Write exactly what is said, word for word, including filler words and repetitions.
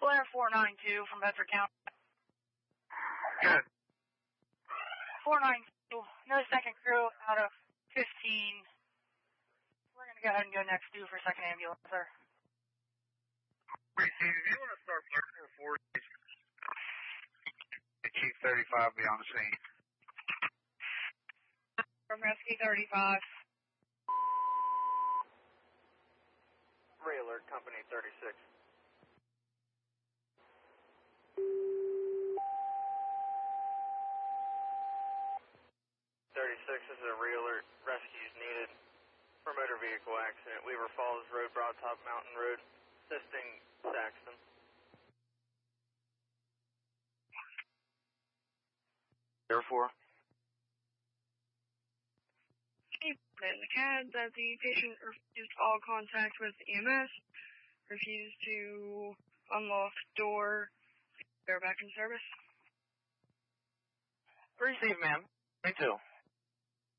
Air four nine two from Bedford County. Good. four nine two, no second crew out of fifteen. We're going to go ahead and go next due for second ambulance, sir. Receive, if you want to start flirting with forty, Chief thirty-five be on the scene. From Rescue thirty-five. Ray Alert, Company thirty-six. thirty-six, this is a Ray Alert. Rescues needed for motor vehicle accident. Weaver Falls Road, Broad Top Mountain Road, assisting Saxton. Air four. In the C A D that the patient refused all contact with E M S, refused to unlock door, they're back in service. Receive, ma'am. Me too.